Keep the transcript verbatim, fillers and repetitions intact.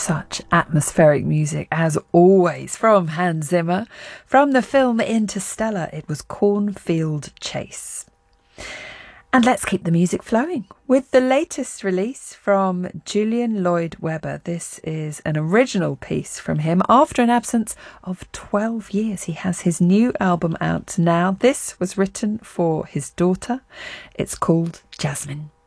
Such atmospheric music, as always, from Hans Zimmer. From the film Interstellar, it was Cornfield Chase. And let's keep the music flowing with the latest release from Julian Lloyd Webber. This is an original piece from him after an absence of twelve years. He has his new album out now. This was written for his daughter. It's called Jasmine.